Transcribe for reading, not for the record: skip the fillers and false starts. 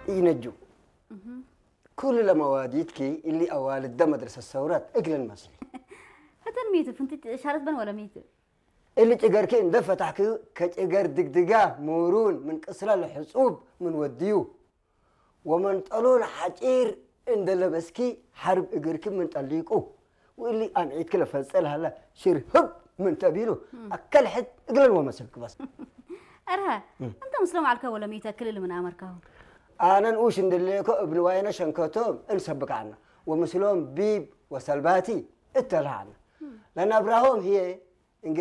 ينجو كل المواديتك اللي أوال الدم مدرسة الثورات أقل المسيح هذا الميت فهمت شارت بن ولا ميت اللي تجار كين دفع تحكي كتجار دقدقة مورون من كسر الحصوب من وديو ومن طلون حجير عند لبسكي حرب إجرك من طليقه واللي أمعيد كله فصلها لا شير هب من تبيله أكل حد إقلل ومسلك بس أرها أنت مسلم على ولا ميت كل اللي من أمريكا أنا نقوش إن اللي ابن وينا شنكتهم انسبق عنا ومسلم بيب وسلباتي اتلها عنا لأن أبراهيم هي